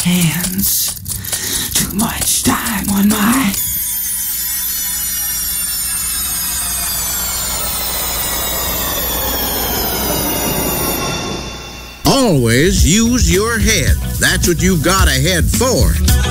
hands. Too much time on my... Always use your head. That's what you've got a head for.